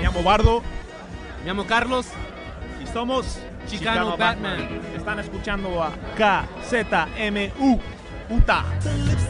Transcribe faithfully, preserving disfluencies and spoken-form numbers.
llamo Bardo. Me llamo Carlos. Y somos Chicano Batman. Están escuchando a K Z M U. Uta.